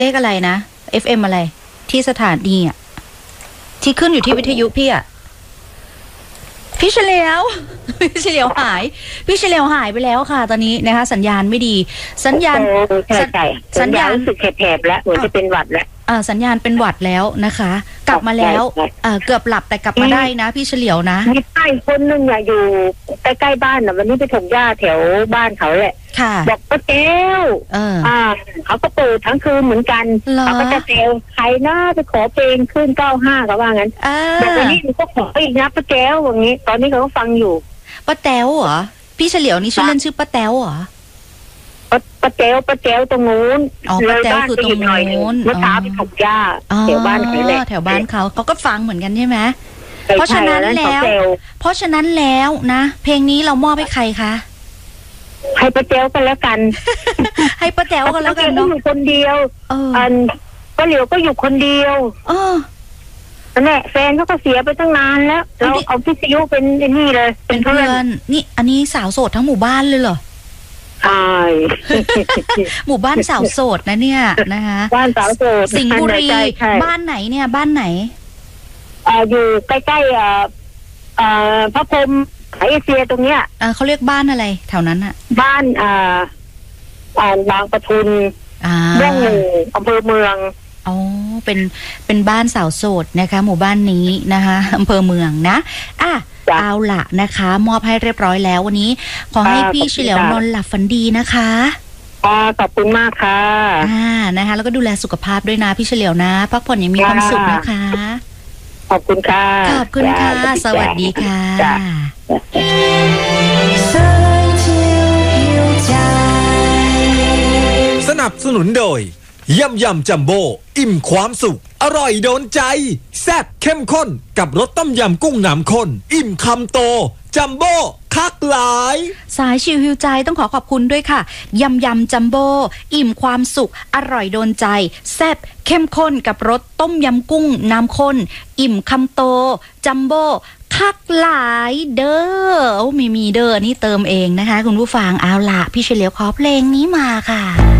เลขอะไรนะ FM อะไรที่สถานีอ่ะที่ขึ้นอยู่ที่วิทยุพี่อ่ะพี่เฉลียวพี่เฉลียวหายพี่เฉลียวหายไปแล้วค่ะตอนนี้นะคะสัญญาณไม่ดีสัญญาณสัญญาณรู้สึกแผลบๆแล้วเหมือนจะเป็นหวัดแล้วสัญญาณเป็นหวัดแล้วนะคะกลับมาแล้วเกือบหลับแต่กลับมาได้นะพี่เฉลียวนะมีป้าคนนึงอยู่ใกล้ๆบ้านนะวันนี้ไปถมหญ้าแถวบ้านเขาแหละบอกป้าแก้วเขาก็เปิดทั้งคืนเหมือนกันเขาก็จะแซวใครน่าไปขอเพลงขึ้น95เขาว่างั้นบอกวันนี้หนูก็ขออีกนะป้าแก้วอย่างนี้ตอนนี้เขาก็ฟังอยู่ป้าแต้วเหรอพี่เฉลียวนี่ชื่อเล่นชื่อป้าแต้วเหรอป้าแก้วตรงนู้นป้าแต้วคือตรงนู้นเมื่อเช้าไปถมหญ้าแถวบ้านเขาแหละแถวบ้านเขาก็ฟังเหมือนกันใช่ไหมเพราะฉะนั้นแล้วนะเพลงนี้เรามอบให้ใครคะให้ป้าแต้วกันแล้วกันให้ป้าแต้วกันแล้วกันเนาะอยู่คนเดียวป้าเหลียวก็อยู่คนเดียวนั่นแหละแฟนเขาก็เสียไปตั้งนานแล้วเราเอาพิษยุเป็นนี่เลยเป็นเพื่อนนี่อันนี้สาวโสดทั้งหมู่บ้านเลยเหรอใช่หมู่บ้านสาวโสดนะเนี่ยนะคะบ้านสาวโสดสิงห์บุรีบ้านไหนเนี่ยบ้านไหนอยู่ใกล้ๆพระพรหมเอเชียตรงเนี้ยเขาเรียกบ้านอะไรแถวนั้นอะบ้านบางปทุนม่วงหนึ่งอำเภอเมืองอ๋อเป็นบ้านสาวโสดนะคะหมู่บ้านนี้นะคะอำเภอเมืองนะเอาละนะคะมอบให้เรียบร้อยแล้ววันนี้ขอให้พี่เฉลียวนอนหลับฝันดีนะคะขอบคุณมากค่ะนะคะแล้วก็ดูแลสุขภาพด้วยนะพี่เฉลียวนะพักผ่อนอย่างมีความสุขนะคะขอบคุณค่ะขอบคุณค่ะสวัสดีค่ะสนับสนุนโดยยำจัมโบ้อิ่มความสุขอร่อยโดนใจแซ่บเข้มข้นกับรสต้มยำกุ้งน้ำข้นอิ่มคำโตจัมโบ้คักหลายสายชิวหิวใจต้องขอบคุณด้วยค่ะยำจัมโบ้อิ่มความสุขอร่อยโดนใจแซ่บเข้มข้นกับรสต้มยำกุ้งน้ำข้นอิ่มคำโตจัมโบ้คักหลายเด้อมีเด้อนี่เติมเองนะคะคุณผู้ฟังเอาล่ะพี่เฉลียวขอเพลงนี้มาค่ะ